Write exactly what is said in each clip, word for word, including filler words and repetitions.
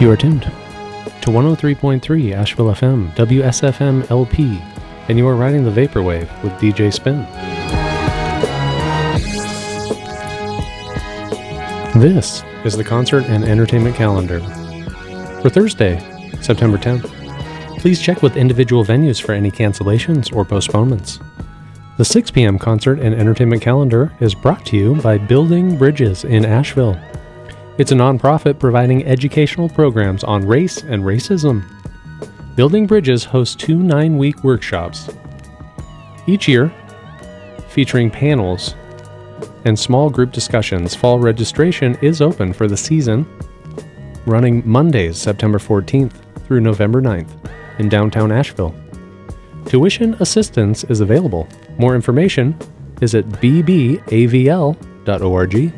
You are tuned to one oh three point three Asheville F M, W S F M L P, and you are riding the Vaporwave with D J Spin. This is the concert and entertainment calendar for Thursday, September tenth. Please check with individual venues for any cancellations or postponements. The six p.m. concert and entertainment calendar is brought to you by Building Bridges in Asheville. It's a nonprofit providing educational programs on race and racism. Building Bridges hosts two nine-week workshops each year, featuring panels and small group discussions. Fall registration is open for the season, running Mondays, September fourteenth through November ninth in downtown Asheville. Tuition assistance is available. More information is at b b a v l dot org.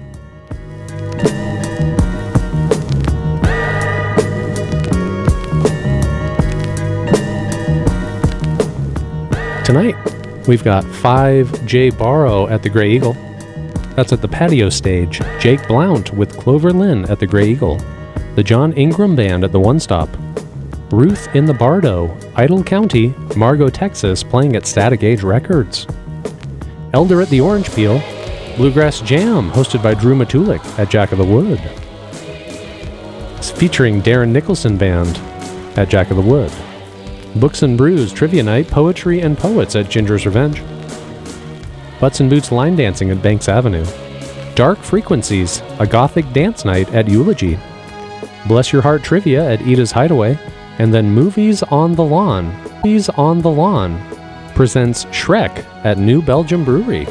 Tonight, we've got five J Barrow at the Grey Eagle. That's at the patio stage. Jake Blount with Clover Lynn at the Grey Eagle. The John Ingram Band at the One Stop. Ruth in the Bardo, Idle County, Margot, Texas, playing at Static Age Records. Elder at the Orange Peel. Bluegrass Jam, hosted by Drew Matulik at Jack of the Wood. It's featuring Darren Nicholson Band at Jack of the Wood. Books and Brews Trivia Night, Poetry and Poets at Ginger's Revenge. Butts and Boots Line Dancing at Banks Avenue. Dark Frequencies, a Gothic Dance Night at Eulogy. Bless Your Heart Trivia at Eda's Hideaway. And then Movies on the Lawn. Movies on the Lawn presents Shrek at New Belgium Brewery.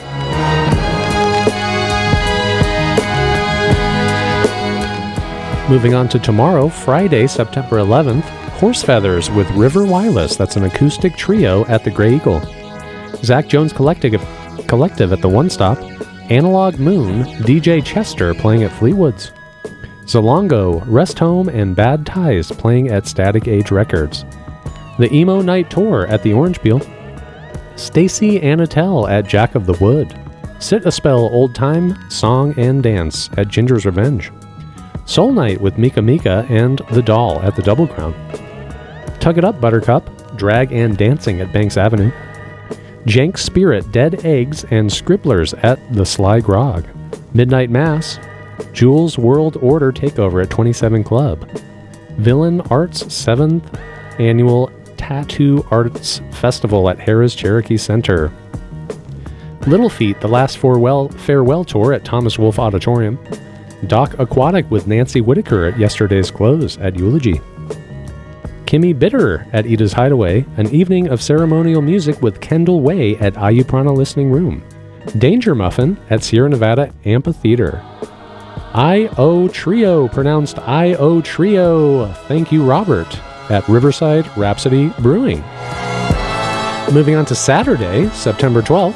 Moving on to tomorrow, Friday, September eleventh, Horse Feathers with River Wireless. That's an acoustic trio at the Grey Eagle. Zach Jones Collective, Collective at the One Stop. Analog Moon, D J Chester playing at Fleetwood's. Zalongo, Rest Home, and Bad Ties playing at Static Age Records. The Emo Night Tour at the Orange Peel. Stacy Anatel at Jack of the Wood. Sit a Spell Old Time, Song and Dance at Ginger's Revenge. Soul Night with Mika Mika and The Doll at the Double Crown. Tug It Up Buttercup, Drag and Dancing at Banks Avenue. Jank Spirit, Dead Eggs, and Scribblers at the Sly Grog. Midnight Mass, Jules World Order Takeover at twenty-seven Club. Villain Arts seventh Annual Tattoo Arts Festival at Harrah's Cherokee Center. Little Feat, the Last Farewell, Farewell Tour at Thomas Wolfe Auditorium. Doc Aquatic with Nancy Whitaker at Yesterday's Close at Eulogy. Kimmy Bitter at Eda's Hideaway, an evening of ceremonial music with Kendall Way at Ayuprana Listening Room. Danger Muffin at Sierra Nevada Amphitheater. I O Trio, pronounced I O Trio, thank you Robert, at Riverside Rhapsody Brewing. Moving on to Saturday, September twelfth,